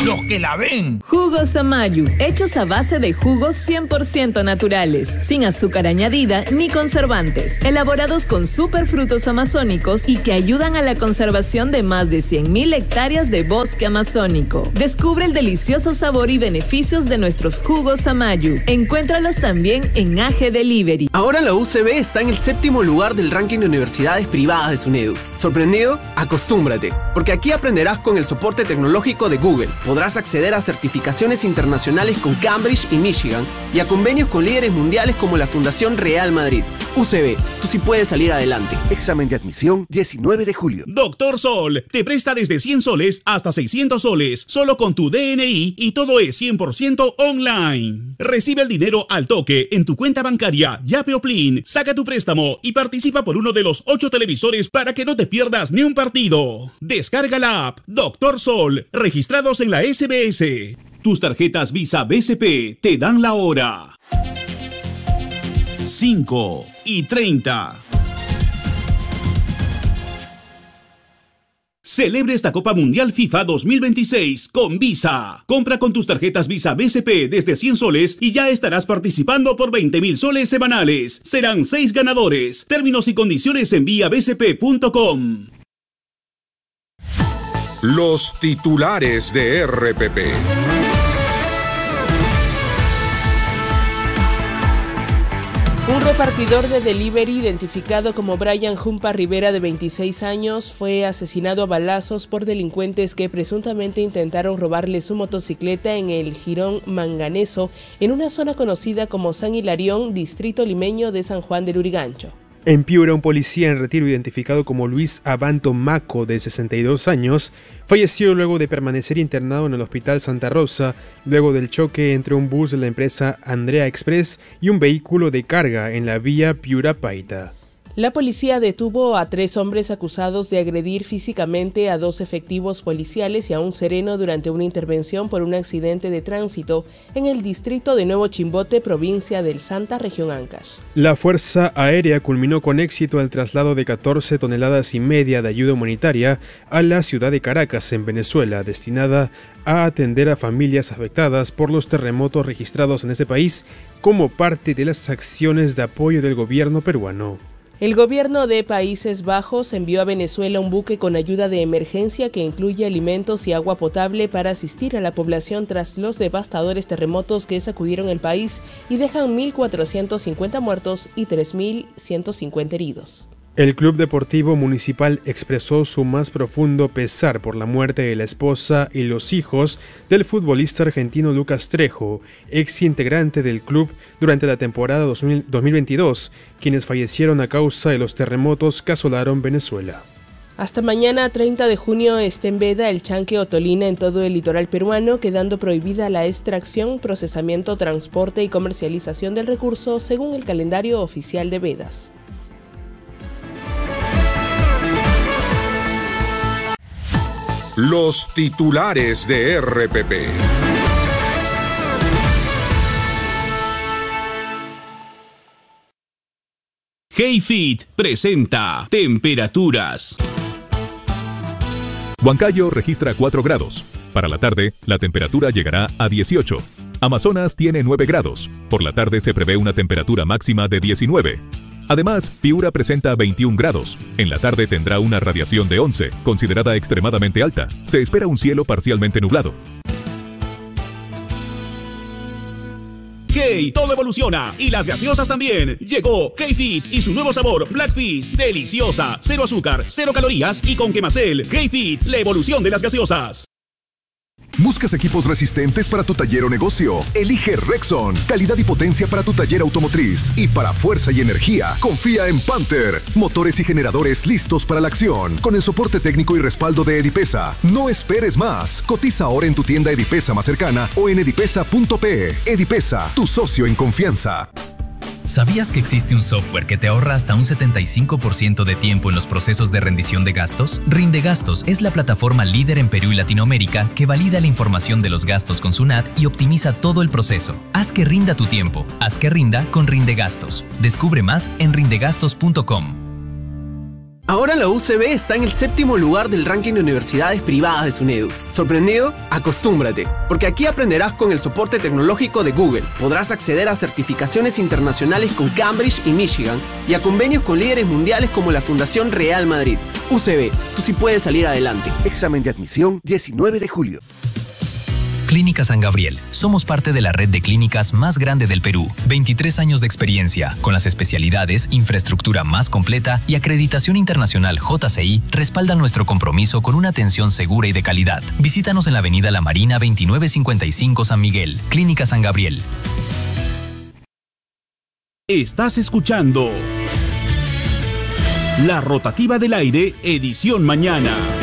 los que la ven. Jugos Amayu, hechos a base de jugos 100% naturales, sin azúcar añadida ni conservantes, elaborados con superfrutos amazónicos y que ayudan a la conservación de más de 100.000 hectáreas de bosque amazónico. Descubre el delicioso sabor y beneficios de nuestros jugos Amayu. Encuéntralos también en AG Delivery. Ahora la UCB está en el 7º lugar del ranking de universidades privadas de SUNEDU. ¿Sorprendido? Acostúmbrate, porque aquí aprenderás con el soporte tecnológico de Google. Podrás acceder a certificaciones internacionales con Cambridge y Michigan y a convenios con líderes mundiales como la Fundación Real Madrid. UCB, tú sí puedes salir adelante. Examen de admisión 19 de julio. Doctor Sol te presta desde 100 soles hasta 600 soles, solo con tu DNI y todo es 100% online. Recibe el dinero al toque en tu cuenta bancaria Yape o Plin, saca tu préstamo y participa por uno de los 8 televisores para que no te pierdas ni un partido. Descarga la app Doctor Sol, registrados en la SBS. Tus tarjetas Visa BCP te dan la hora. 5:30. Celebre esta Copa Mundial FIFA 2026 con Visa. Compra con tus tarjetas Visa BCP desde 100 soles y ya estarás participando por 20.000 soles semanales. Serán 6 ganadores. Términos y condiciones en viabcp.com. Los titulares de RPP. Un repartidor de delivery identificado como Brian Jumpa Rivera, de 26 años, fue asesinado a balazos por delincuentes que presuntamente intentaron robarle su motocicleta en el Jirón Manganeso, en una zona conocida como San Hilarión, distrito limeño de San Juan del Urigancho. En Piura, un policía en retiro identificado como Luis Abanto Maco, de 62 años, falleció luego de permanecer internado en el Hospital Santa Rosa, luego del choque entre un bus de la empresa Andrea Express y un vehículo de carga en la vía Piura-Paita. La policía detuvo a 3 hombres acusados de agredir físicamente a 2 efectivos policiales y a un sereno durante una intervención por un accidente de tránsito en el distrito de Nuevo Chimbote, provincia del Santa, región Ancash. La Fuerza Aérea culminó con éxito el traslado de 14,5 toneladas de ayuda humanitaria a la ciudad de Caracas, en Venezuela, destinada a atender a familias afectadas por los terremotos registrados en ese país como parte de las acciones de apoyo del gobierno peruano. El gobierno de Países Bajos envió a Venezuela un buque con ayuda de emergencia que incluye alimentos y agua potable para asistir a la población tras los devastadores terremotos que sacudieron el país y dejan 1.450 muertos y 3.150 heridos. El Club Deportivo Municipal expresó su más profundo pesar por la muerte de la esposa y los hijos del futbolista argentino Lucas Trejo, ex integrante del club durante la temporada 2022, quienes fallecieron a causa de los terremotos que asolaron Venezuela. Hasta mañana, 30 de junio, está en veda el chanque otolina en todo el litoral peruano, quedando prohibida la extracción, procesamiento, transporte y comercialización del recurso según el calendario oficial de vedas. Los titulares de RPP. HeyFit presenta temperaturas. Huancayo registra 4 grados. Para la tarde, la temperatura llegará a 18. Amazonas tiene 9 grados. Por la tarde se prevé una temperatura máxima de 19. Además, Piura presenta 21 grados. En la tarde tendrá una radiación de 11, considerada extremadamente alta. Se espera un cielo parcialmente nublado. Hey, todo evoluciona y las gaseosas también. Llegó HeyFit y su nuevo sabor Blackfish, deliciosa, 0 azúcar, 0 calorías y con Quemacel. HeyFit, la evolución de las gaseosas. ¿Buscas equipos resistentes para tu taller o negocio? Elige Rexon. Calidad y potencia para tu taller automotriz. Y para fuerza y energía, confía en Panther. Motores y generadores listos para la acción. Con el soporte técnico y respaldo de Edipesa. No esperes más. Cotiza ahora en tu tienda Edipesa más cercana o en edipesa.pe. Edipesa, tu socio en confianza. ¿Sabías que existe un software que te ahorra hasta un 75% de tiempo en los procesos de rendición de gastos? Rindegastos es la plataforma líder en Perú y Latinoamérica que valida la información de los gastos con SUNAT y optimiza todo el proceso. Haz que rinda tu tiempo. Haz que rinda con Rindegastos. Descubre más en rindegastos.com. Ahora la UCB está en el 7º lugar del ranking de universidades privadas de SUNEDU. ¿Sorprendido? Acostúmbrate, porque aquí aprenderás con el soporte tecnológico de Google. Podrás acceder a certificaciones internacionales con Cambridge y Michigan y a convenios con líderes mundiales como la Fundación Real Madrid. UCB, tú sí puedes salir adelante. Examen de admisión 19 de julio. Clínica San Gabriel. Somos parte de la red de clínicas más grande del Perú. 23 años de experiencia, con las especialidades, infraestructura más completa y acreditación internacional JCI respaldan nuestro compromiso con una atención segura y de calidad. Visítanos en la avenida La Marina 2955 San Miguel. Clínica San Gabriel. Estás escuchando La Rotativa del Aire, edición mañana.